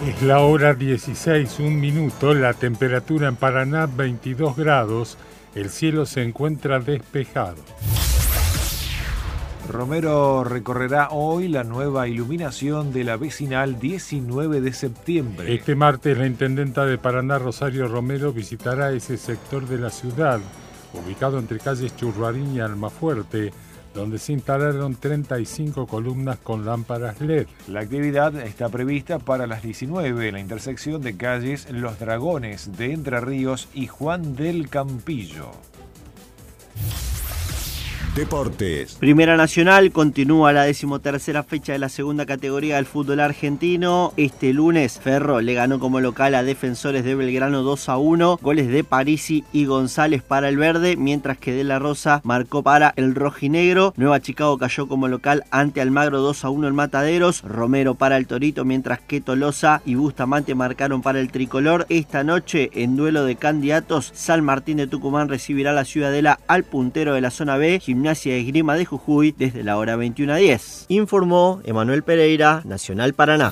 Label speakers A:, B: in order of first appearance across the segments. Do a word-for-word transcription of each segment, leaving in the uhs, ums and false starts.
A: Es la hora dieciséis, un minuto, la temperatura en Paraná veintidós grados, el cielo se encuentra despejado.
B: Romero recorrerá hoy la nueva iluminación de la vecinal diecinueve de septiembre.
A: Este martes la intendenta de Paraná, Rosario Romero, visitará ese sector de la ciudad, ubicado entre calles Churruarín y Almafuerte, donde se instalaron treinta y cinco columnas con lámparas L E D.
B: La actividad está prevista para las diecinueve en la intersección de calles Los Dragones de Entre Ríos y Juan del Campillo.
C: Deportes.
D: Primera Nacional continúa la decimotercera fecha de la segunda categoría del fútbol argentino. Este lunes Ferro le ganó como local a Defensores de Belgrano dos a uno, goles de Parisi y González para el verde, mientras que De La Rosa marcó para el rojinegro. Nueva Chicago cayó como local ante Almagro dos a uno en Mataderos, Romero para el Torito, mientras que Tolosa y Bustamante marcaron para el tricolor. Esta noche, en duelo de candidatos, San Martín de Tucumán recibirá a la Ciudadela al puntero de la zona B, Gimnasia de Esgrima de Jujuy, desde la hora veintiuno a diez. Informó Emanuel Pereira, Nacional Paraná.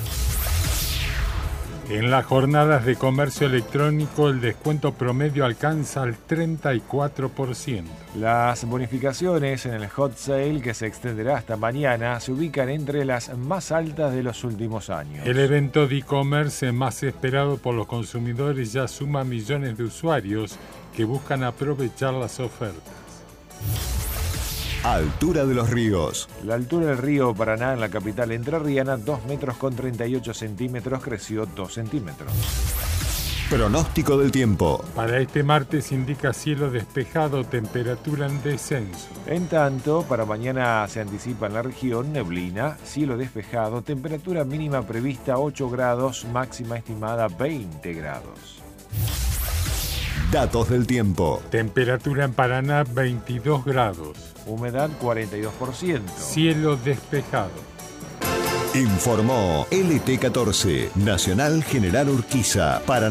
A: En las jornadas de comercio electrónico, el descuento promedio alcanza el treinta y cuatro por ciento.
B: Las bonificaciones en el hot sale, que se extenderá hasta mañana, se ubican entre las más altas de los últimos años.
A: El evento de e-commerce más esperado por los consumidores ya suma millones de usuarios que buscan aprovechar las ofertas.
C: Altura de los ríos.
B: La altura del río Paraná en la capital entrerriana, dos metros con treinta y ocho centímetros, creció dos centímetros.
C: Pronóstico del tiempo.
A: Para este martes indica cielo despejado, temperatura en descenso.
B: En tanto, para mañana se anticipa en la región neblina, cielo despejado, temperatura mínima prevista ocho grados, máxima estimada veinte grados.
C: Datos del tiempo.
A: Temperatura en Paraná veintidós grados.
B: Humedad cuarenta y dos por ciento.
A: Cielo despejado.
C: Informó L T catorce, Nacional General Urquiza, Paraná.